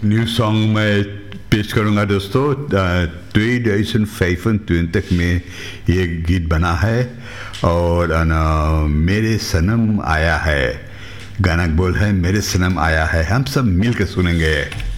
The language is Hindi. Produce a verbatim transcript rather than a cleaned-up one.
न्यू सॉन्ग मैं पेश करूंगा दोस्तों। ट्वेंटी पच्चीस में ये गीत बना है और ना मेरे सनम आया है, गाना बोल है मेरे सनम आया है। हम सब मिल के सुनेंगे।